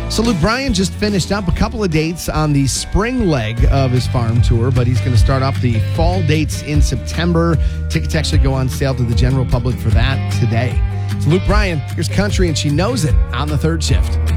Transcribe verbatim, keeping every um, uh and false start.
So Luke Bryan just finished up a couple of dates on the spring leg of his farm tour, but he's going to start off the fall dates in September. Tickets actually go on sale to the general public for that today. So Luke Bryan, here's Country, and She Knows It on the third shift.